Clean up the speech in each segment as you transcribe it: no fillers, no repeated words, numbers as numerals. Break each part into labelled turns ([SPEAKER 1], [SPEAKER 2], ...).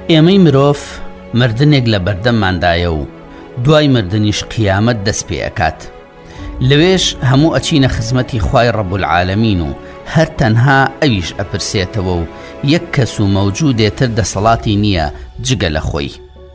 [SPEAKER 1] ئێمەی مرۆڤ مردنێک لە بەردەمماندایە و دوای مردنیش قیامەت دەست پێ ئەکات. لەوێش هەموو ئەچینە خزمەتی خوای ڕەبوالعالەمین و هەر تەنها ئەویش ئەپرسێتەوە و یەک کەس و مەوجودێتر دەسەڵاتی نییە جگە لە خۆی.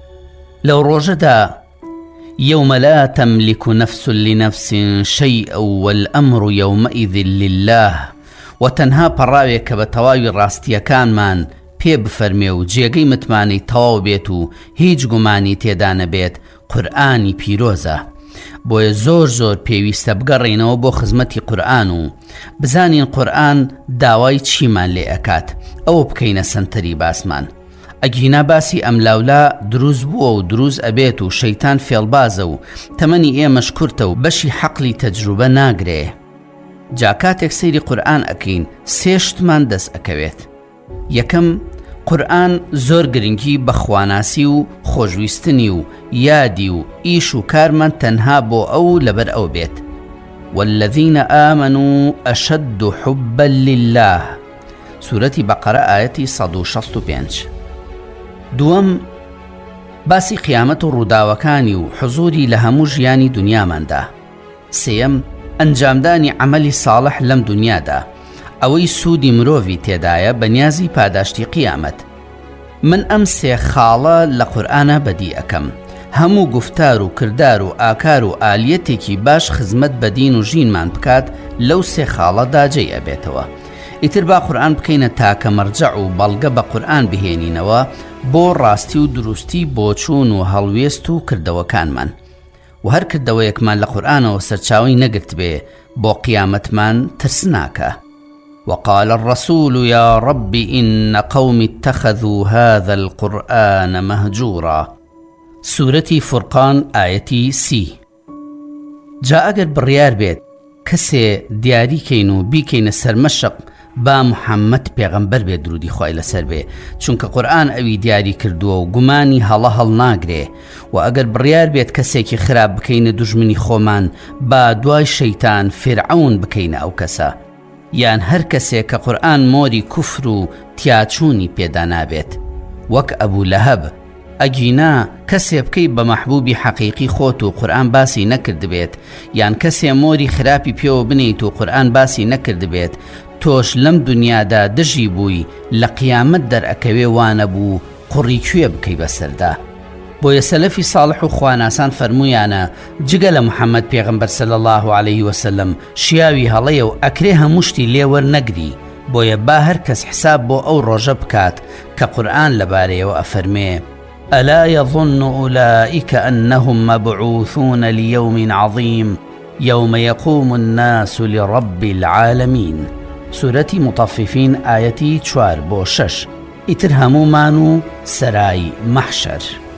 [SPEAKER 1] لەو ڕۆژەدا يوم لا تملك نفس لنفس شيئا والأمر يومئذ لله وتنها پەڕاوێک کە بە تەواوی ڕاستیەکانمان پێ بفەرمێ و جێگەی متمانەی تەواو بێت و هیچ گومانی تێدا نەبێت قورئانی پیرۆزە. بۆیە زۆر پێویستە بگەڕێنەوە بۆ خزمەتی قورئان و بزانین قورئان داوای چیمان لێ ئەکات، ئەوە بکەینە سەنتەری باسمان. ئەگینا باسی ئەم لاولا دروست بووە و دروست ئەبێت و شەیتان فێڵبازە و تەمەنی ئێمەش کورتە و بەشی حەقلی تەجروبە ناگرێ. جا کاتێک سەیری قورئان ئەکەین سێ شتمان دەست ئەکەوێت. یەکەم، قورئان زۆر گرنگی بە خواناسی و خۆشویستنی و یادی و ئیش و کارمان تەنها بۆ ئەو لەبەر ئەو بێت. والذین آمنوا أشد حبا لله، سورەتی بەقەرە ئایەتی 165. دووەم، باسی قیامەت و ڕووداوەکانی و حزوری لە هەموو ژیانی دنیاماندا. سێەم، ئەنجامدانی عەمەلی ساڵح لەم دنیادا، ئەوەی سوودی مرۆڤی تێدایە بە نیازی پاداشتی قیامەت. من ئەم سێ خاڵە لە قورئانە بەدی ئەکەم. هەموو گفتار و کردار و ئاکار و ئالیەتێکی باش خزمەت بە دین و ژینمان بکات لەو سێ خاڵەدا جێی ئەبێتەوە. ئیتر با قورئان بکەینە تاکە مەرجەع و بەڵگە بە قورئان بهێنینەوە بۆ ڕاستی و دروستی بۆچوون و هەڵوێست و کردەوەکانمان. و هەر کردەوەیەکمان لە قورئانەوە سەرچاوی نەگرت بێ بۆ قیامەتمان ترس ناکە. وقال الرسول يا رب إن قوم اتخذوا هذا القرآن مهجورا، سورة فرقان آيتي 30. جا ئەگەر بڕیار بێت کەسێ دیاریکەین و بیکەینە سەرمەشق با محەممەد پێغەمبەر بێ درودی خوای لەسەر بێ، چونکە قورئان ئەوی دیاری کردووە و گومانی هەڵە ناگرێ. و ئەگەر بڕیار بێت کەسێکی خراپ بکەینە دوژمنی خۆمان با دوای شەیتان فێرعەون بکەینە ئەو کەسە، یان هەر کەسێک کە قورئان مۆری کوفر و تیاچوونی پێدا نابێت وەک ئەبوو لەهەب. ئەگینا کەسێ بکەی بە مەحبوبی حەقیقی خۆت و قورئان باسی نەکرد بێت، یان کەسێ مۆری خراپی پێوە بنیت و قورئان باسی نەکرد بێت، تۆش لەم دنیادا دژی بووی لە قیامەت دەرئەکەوێ وانە بوو قوڕی کوێ بکەی بەسەردا. بۆیە سەلەفی ساڵح و خواناسان فەرموویانە جگە لە محەممەد پێغەمبەر صلی الله عليه وسلم شیاوی هەڵەیە و ئەکرێ هەموو شتی لێ وەرنەگری. بۆیە با هەر کەس حساب بۆ ئەو ڕۆژە بکات کە قورئان لەبارەیەوە ئەفەرمێ ألا يظن أولئك أنهم مبعوثون ليوم عظيم يوم يقوم الناس لرب العالمين، سورة مطففين آيتي 4-6. ئیتر هەموومان و سەرای مەحشەر.